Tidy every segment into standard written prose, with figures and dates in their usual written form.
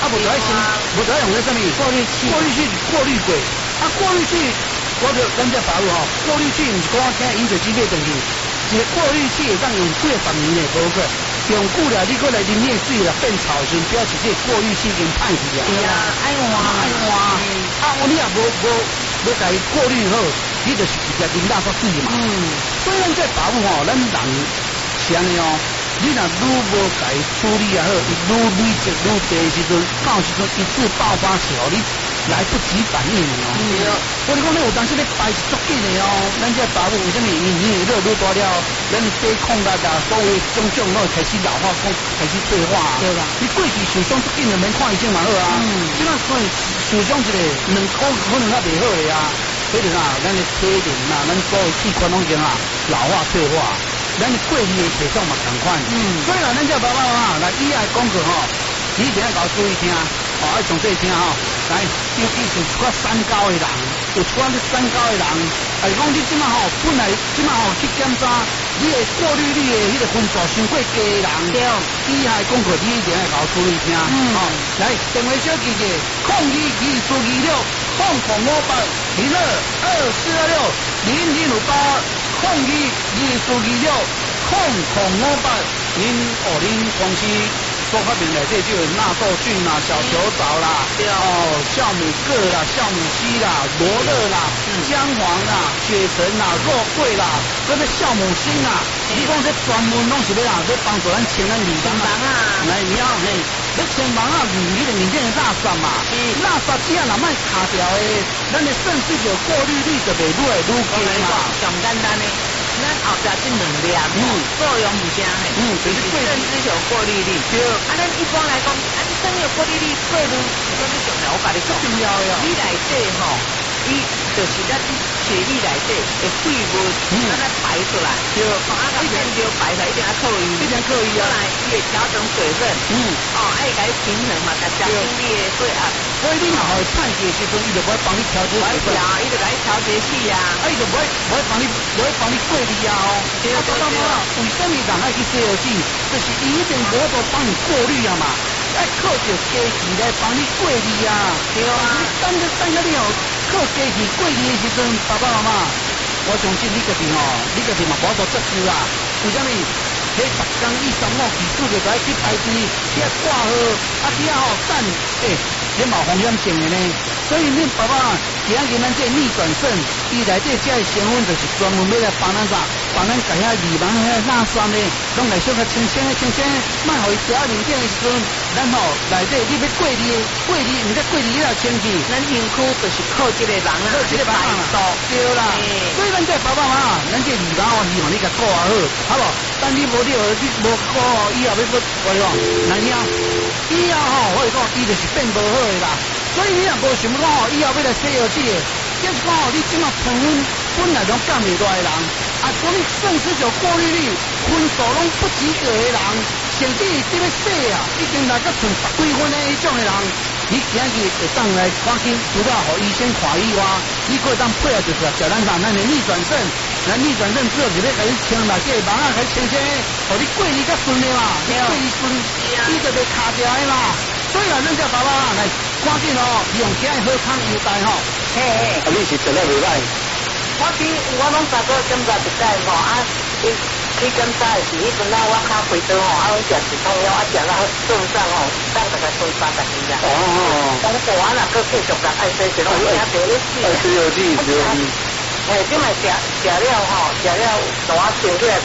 无在先，无在用咧什么过滤器，过滤过，过滤器，我着咱这法务吼，过滤器毋是讲我听饮水机买回去，一个过滤器会当用几10年的，无过。用久了，你过来啉那水了变草时，表示这过滤器已经歹去啊。 对啊，爱换。 你也无甲伊过滤好，你就是直接啉垃圾水嘛。所以咱这保护吼，咱人是安尼哦。你若愈无甲伊处理也好，伊愈累积愈低的时阵，到时阵一次爆发时候，你来不及反应哦。我你讲，你有当时咧排是足紧的哦。咱这保护为什么？你热愈大了，咱抵抗力啊，所有种拢会开始老化，开始退化。 对啦。 你过去受伤足紧就免看医生嘛好啊。即摆所以受伤一个2箍可能还袂好的啊。所以啊，咱的体能啊，咱所有器官拢已经啊老化退化。咱过去的体重嘛同款，所以啦，咱这爸爸妈妈来以下讲过吼，你一定要搞注意听，要从这听吼，来，尤其是一寡三高的人，有一寡三高的人，讲你即马吼，本来即马吼去检查，你的过滤率的迄个分数伤过低的人，对，以下讲过你一定要搞注意听，来，电话小记者，02242600580224260058。0224260058，您公司所发明的这就有纳豆菌啦、小球藻啦、酵母铬啦、酵母烯啦、罗勒啦、姜黄啦、血橙啦、肉桂啦，跟这酵母锌啦，你讲这专门拢是要这帮助咱清咱里房啊，来你要你清房啊，你的里面的垃圾嘛，垃圾只要若莫卡掉的，咱的肾水就过滤率就袂愈来愈低嘛， 上简单的。咱后壁这2粒，作用唔啥呢？就是肾丝球过滤率。对。咱一般来讲，你肾有过滤率过滤，这是重要。我甲你讲，重要哟。你内底吼，伊就是咱血液内底的废物，咱来排出来。对。一定要排出来，一定要靠伊。 一定靠伊啊。 来，伊会调整水分。爱甲伊平衡嘛，甲降低你的血压。 所以你若会派嘅时阵，伊就不会帮你调节水分。 伊就甲你调节器啊。伊就不会帮你过滤啊哦。对。为什么人爱去洗耳机？就是伊一定无法帮你过滤啊嘛。要靠着机器来帮你过滤啊。对啊。等下你哦，靠机器过滤的时阵，爸爸妈妈，我相信你家己嘛无法做事啊。为什么？迄10天以上技术就该去排队，去挂号，去等，这嘛风险性的呢。所以恁爸爸今日咱这逆转肾，伊内底这成分就是专门要来帮咱甲遐里房遐垃圾呢，拢来小可清清，莫互伊掉零件的时阵，咱内底你要过滤，毋得过滤了清气。 咱身躯就是靠这个人啊， 靠这个排毒，对啦。所以咱这爸爸妈妈，咱这里房希望你甲顾好不？但你无顾以后要我讲，难听。以后我讲，伊就是变无好的啦。所以你若无想讲以后要来洗耳机的，就是讲你即马糖分本来拢降袂落来的人，讲你肾丝球过滤率分数拢不及格的人，甚至这要洗啊，已经来到剩10几分的迄种的人，你今日会当来赶紧除了互医生看以外，你可以当配合就是叫咱的逆转肾。咱逆转肾之后，就要甲你清内底的网啊，甲你清，互你过滤较顺的嘛，过滤顺，伊就袂卡掉的嘛。所以啊，咱这爸爸来赶紧用这好康优待吼。你是做得袂歹。 我拢3个检查1摆去检查的是迄阵我较肥多拢食止痛药，食到肾脏大概剩80几啊。我若搁继续甲爱洗一路，惊着你死。即卖食了大升起来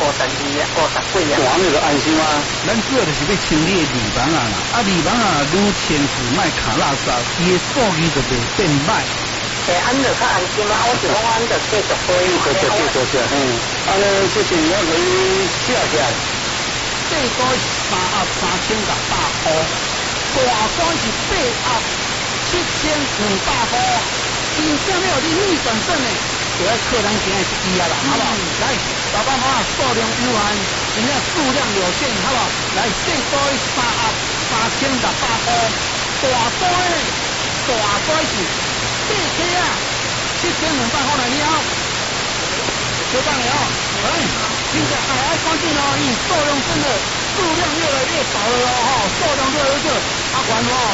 50几啊。 我那个安心啊，咱主要就是要清理里房啊啦，里房啊愈清楚，莫卡垃圾，伊的数据就袂变歹。 安就较安心啊，我是讲安就继续可以。 安尼这是我可以写起来。最高3盒3600块，大山是8盒7200块。真正要你逆转肾的，就要靠咱今日这支啊啦，好不好？来，爸爸妈妈数量有限，真正数量有限，好不好？来，最高3盒3600块，大山是8克啊，7200块来了，就这样了。来，现在赶紧因数量真的数量越来越少了数量越来越少，完